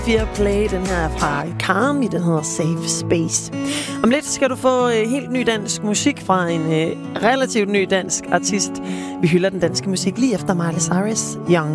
Fear Play, den her fra Karmi, den hedder Safe Space. Om lidt skal du få helt ny dansk musik fra en relativt ny dansk artist. Vi hylder den danske musik lige efter Miley Cyrus, Young.